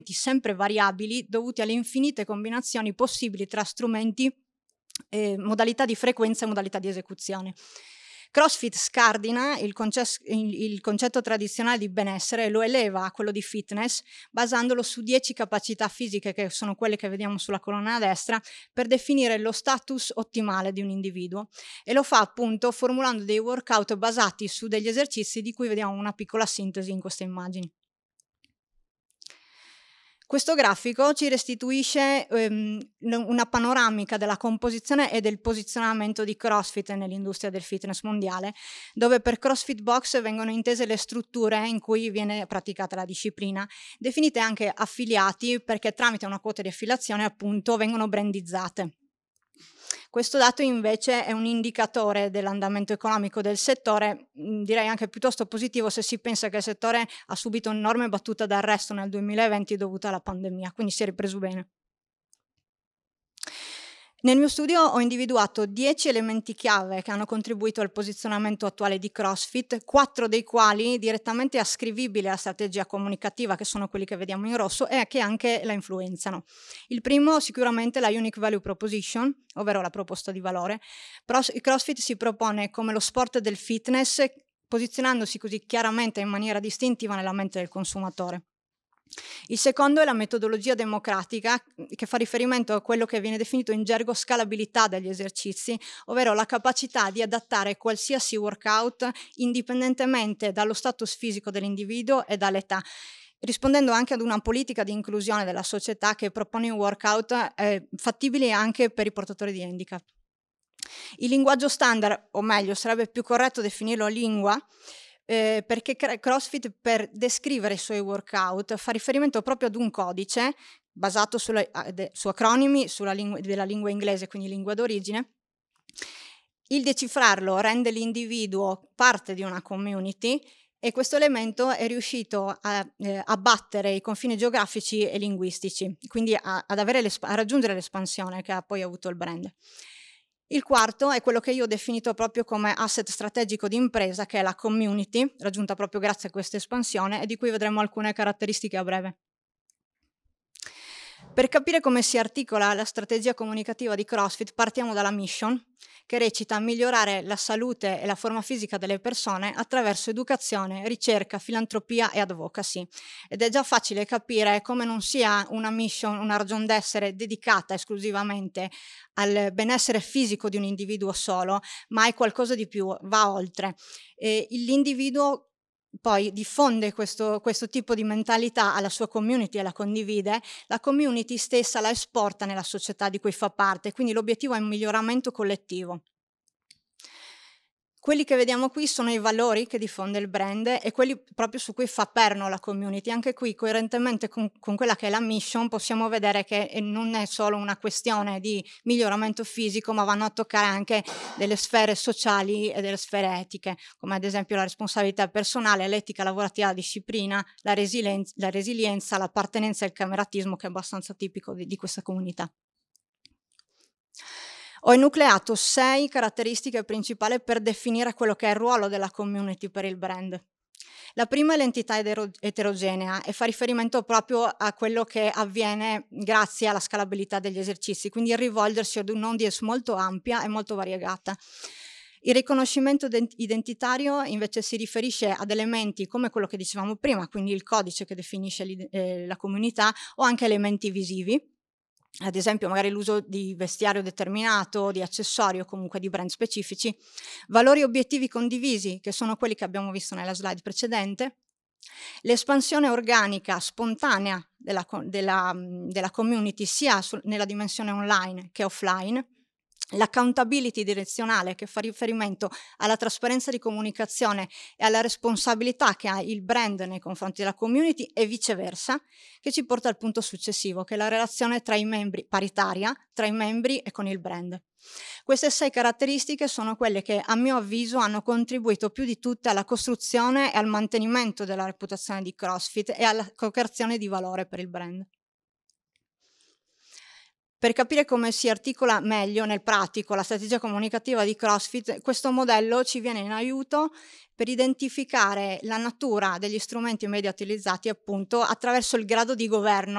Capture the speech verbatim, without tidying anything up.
sempre variabili dovuti alle infinite combinazioni possibili tra strumenti, eh, modalità di frequenza e modalità di esecuzione. CrossFit scardina il, conces- il, il concetto tradizionale di benessere e lo eleva a quello di fitness, basandolo su dieci capacità fisiche, che sono quelle che vediamo sulla colonna a destra, per definire lo status ottimale di un individuo, e lo fa appunto formulando dei workout basati su degli esercizi di cui vediamo una piccola sintesi in queste immagini. Questo grafico ci restituisce ehm, una panoramica della composizione e del posizionamento di CrossFit nell'industria del fitness mondiale, dove per CrossFit Box vengono intese le strutture in cui viene praticata la disciplina, definite anche affiliati perché tramite una quota di affiliazione appunto vengono brandizzate. Questo dato invece è un indicatore dell'andamento economico del settore, direi anche piuttosto positivo se si pensa che il settore ha subito un'enorme battuta d'arresto nel duemilaventi dovuta alla pandemia, quindi si è ripreso bene. Nel mio studio ho individuato dieci elementi chiave che hanno contribuito al posizionamento attuale di CrossFit, quattro dei quali direttamente ascrivibili alla strategia comunicativa, che sono quelli che vediamo in rosso, e che anche la influenzano. Il primo sicuramente la Unique Value Proposition, ovvero la proposta di valore. Il CrossFit si propone come lo sport del fitness, posizionandosi così chiaramente in maniera distintiva nella mente del consumatore. Il secondo è la metodologia democratica, che fa riferimento a quello che viene definito in gergo scalabilità degli esercizi, ovvero la capacità di adattare qualsiasi workout indipendentemente dallo status fisico dell'individuo e dall'età, rispondendo anche ad una politica di inclusione della società che propone workout eh, fattibili anche per i portatori di handicap. Il linguaggio standard, o meglio sarebbe più corretto definirlo lingua, Eh, perché CrossFit per descrivere i suoi workout fa riferimento proprio ad un codice basato sulla, su acronimi sulla lingua, della lingua inglese, quindi lingua d'origine. Il decifrarlo rende l'individuo parte di una community e questo elemento è riuscito a eh, abbattere i confini geografici e linguistici, quindi a, ad avere a raggiungere l'espansione che ha poi avuto il brand. Il quarto è quello che io ho definito proprio come asset strategico di impresa, che è la community, raggiunta proprio grazie a questa espansione e di cui vedremo alcune caratteristiche a breve. Per capire come si articola la strategia comunicativa di CrossFit partiamo dalla mission, che recita migliorare la salute e la forma fisica delle persone attraverso educazione, ricerca, filantropia e advocacy. Ed è già facile capire come non sia una mission, una ragion d'essere dedicata esclusivamente al benessere fisico di un individuo solo, ma è qualcosa di più, va oltre. E l'individuo poi diffonde questo, questo tipo di mentalità alla sua community e la condivide, la community stessa la esporta nella società di cui fa parte, quindi l'obiettivo è un miglioramento collettivo. Quelli che vediamo qui sono i valori che diffonde il brand e quelli proprio su cui fa perno la community. Anche qui, coerentemente con, con quella che è la mission, possiamo vedere che non è solo una questione di miglioramento fisico, ma vanno a toccare anche delle sfere sociali e delle sfere etiche, come ad esempio la responsabilità personale, l'etica lavorativa, la disciplina, la, resilienza, la resilienza, l'appartenenza e il cameratismo, che è abbastanza tipico di, di questa comunità. Ho enucleato sei caratteristiche principali per definire quello che è il ruolo della community per il brand. La prima è l'entità eterogenea e fa riferimento proprio a quello che avviene grazie alla scalabilità degli esercizi, quindi il rivolgersi ad un'audience molto ampia e molto variegata. Il riconoscimento identitario invece si riferisce ad elementi come quello che dicevamo prima, quindi il codice che definisce eh, la comunità, o anche elementi visivi, ad esempio magari l'uso di vestiario determinato, di accessori o comunque di brand specifici, valori obiettivi condivisi, che sono quelli che abbiamo visto nella slide precedente, l'espansione organica, spontanea della, della, della community sia su, nella dimensione online che offline, l'accountability direzionale, che fa riferimento alla trasparenza di comunicazione e alla responsabilità che ha il brand nei confronti della community e viceversa, che ci porta al punto successivo, che è la relazione tra i membri, paritaria tra i membri e con il brand. Queste sei caratteristiche sono quelle che a mio avviso hanno contribuito più di tutte alla costruzione e al mantenimento della reputazione di CrossFit e alla co-creazione di valore per il brand. Per capire come si articola meglio nel pratico la strategia comunicativa di CrossFit, questo modello ci viene in aiuto per identificare la natura degli strumenti media utilizzati appunto attraverso il grado di governo